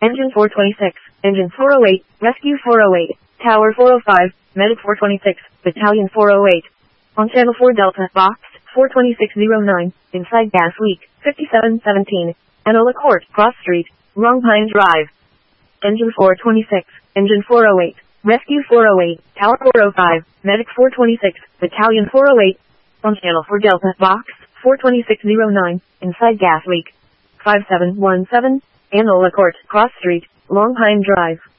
Engine 426, Engine 408, Rescue 408, Tower 405, Medic 426, Battalion 408. On Channel 4 Delta, Box 42609, inside gas leak, 5717, Enola Court, Cross Street, Long Pine Drive. Engine 426, Engine 408, Rescue 408, Tower 405, Medic 426, Battalion 408. On Channel 4 Delta, Box 42609, inside gas leak, 5717, Enola Court, Cross Street, Long Pine Drive.